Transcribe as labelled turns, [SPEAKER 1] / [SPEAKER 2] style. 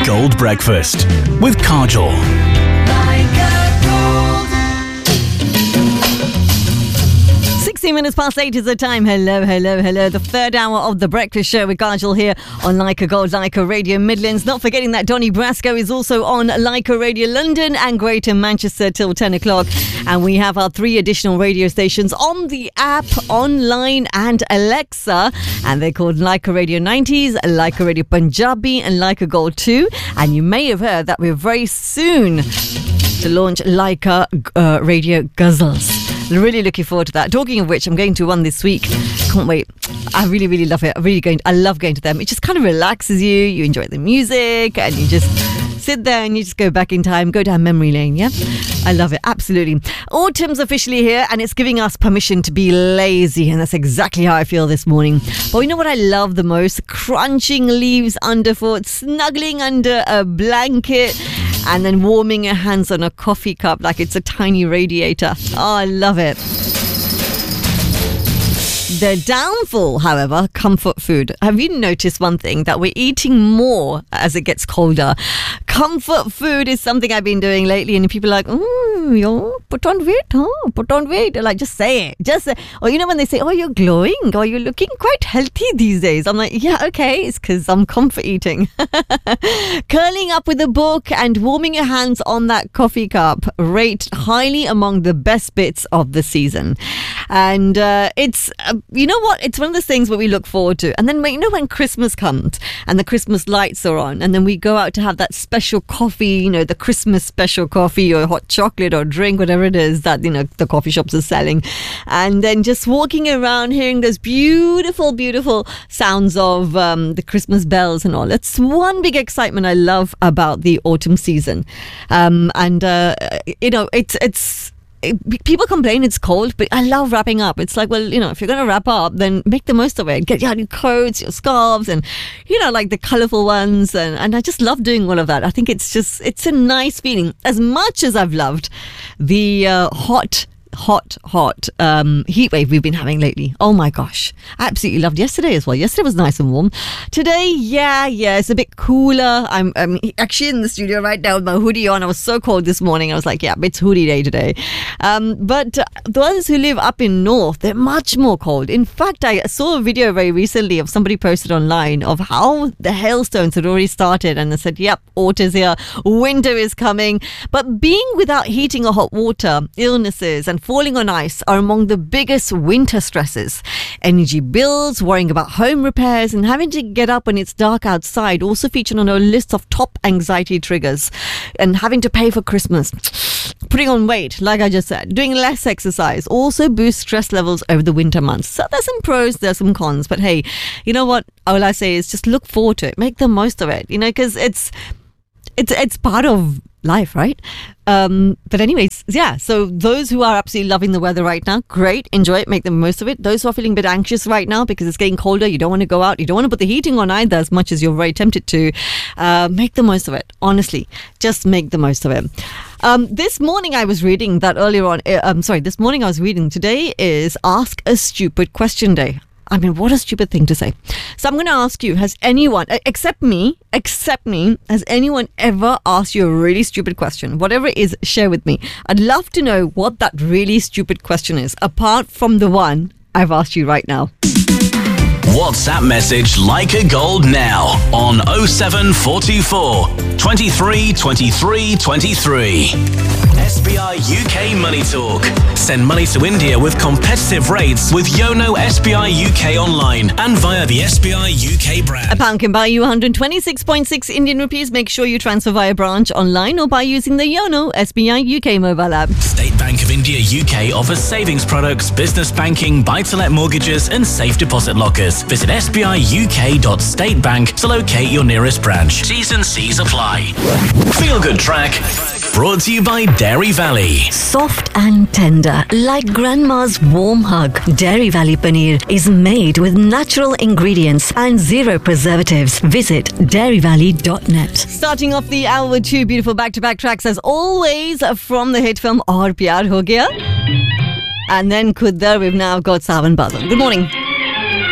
[SPEAKER 1] Gold Breakfast with Kajol.
[SPEAKER 2] 16 minutes past 8 is the time. Hello. The third hour of the breakfast show with Kajol here on Leica Gold, Leica Radio Midlands. Not forgetting that Donny Brasco is also on Leica Radio London and Greater Manchester till 10 o'clock. And we have our 3 additional radio stations on the app, online and Alexa. And they're called Leica Radio 90s, Leica Radio Punjabi and Leica Gold 2. And you may have heard that we're very soon to launch Leica Radio Ghazals. Really looking forward to that. Talking of which, I'm going to one this week. Can't wait. I really love it. I love going to them. It just kind of relaxes you. You enjoy the music and you just sit there and you just go back in time, go down memory lane, yeah? I love it, absolutely. Autumn's officially here and it's giving us permission to be lazy, and that's exactly how I feel this morning. But you know what I love the most? Crunching leaves underfoot, snuggling under a blanket, and then warming your hands on a coffee cup like it's a tiny radiator. Oh, I love it. The downfall, however, comfort food. Have you noticed one thing? That we're eating more as it gets colder. Comfort food is something I've been doing lately, and people are like, put on weight, huh? Put on weight. They're like, just say it. Or, when they say, you're glowing, or you're looking quite healthy these days. I'm like, yeah, okay, it's because I'm comfort eating. Curling up with a book and warming your hands on that coffee cup rate highly among the best bits of the season. And it's... you know what? It's one of those things where we look forward to. And then, when Christmas comes and the Christmas lights are on, and then we go out to have that special coffee, the Christmas special coffee or hot chocolate or drink, whatever it is that, the coffee shops are selling. And then just walking around, hearing those beautiful, beautiful sounds of the Christmas bells and all. It's one big excitement I love about the autumn season. It's... People complain it's cold, but I love wrapping up. It's like, well, if you're going to wrap up, then make the most of it. Get your coats, your scarves, and, like the colourful ones. And I just love doing all of that. I think it's a nice feeling. As much as I've loved the hot heat wave we've been having lately. Oh my gosh, I absolutely loved yesterday as well. Yesterday was nice and warm. Today, yeah, it's a bit cooler. I'm actually in the studio right now with my hoodie on. I was so cold this morning. I was like, yeah, it's hoodie day today. But those who live up in north, they're much more cold. In fact, I saw a video very recently of somebody posted online of how the hailstones had already started, and they said, yep, autumn's here, winter is coming. But being without heating or hot water, illnesses and falling on ice are among the biggest winter stresses. Energy bills, worrying about home repairs, and having to get up when it's dark outside also feature on a list of top anxiety triggers. And having to pay for Christmas, putting on weight, like I just said, doing less exercise also boosts stress levels over the winter months. So there's some pros, there's some cons, but hey, you know what? All I say is just look forward to it, make the most of it, because it's part of life, right? But anyways, yeah, so those who are absolutely loving the weather right now, great, enjoy it, make the most of it. Those who are feeling a bit anxious right now because it's getting colder, you don't want to go out, you don't want to put the heating on either as much as you're very tempted to, make the most of it. Honestly, just make the most of it. This morning I was reading that earlier on, today is Ask a Stupid Question Day. I mean, what a stupid thing to say. So I'm going to ask you, has anyone, except me, has anyone ever asked you a really stupid question? Whatever it is, share with me. I'd love to know what that really stupid question is, apart from the one I've asked you right now.
[SPEAKER 1] WhatsApp message Leica Gold now on 07424 23 23 23. SBI UK Money Talk. Send money to India with competitive rates with Yono SBI UK online and via the SBI UK brand.
[SPEAKER 2] A pound can buy you 126.6 Indian rupees. Make sure you transfer via branch, online, or by using the Yono SBI UK mobile app.
[SPEAKER 1] State Bank of India UK offers savings products, business banking, buy-to-let mortgages and safe deposit lockers. Visit sbiuk.statebank to locate your nearest branch. T's and C's apply. Feel Good Track. Brought to you by Dairy Valley.
[SPEAKER 2] Soft and tender, like grandma's warm hug. Dairy Valley Paneer is made with natural ingredients and zero preservatives. Visit dairyvalley.net. Starting off the hour with 2 beautiful back-to-back tracks as always from the hit film Aur Pyar Ho Gaya. And then Khuddar, we've now got Sawan Bazan. Good morning.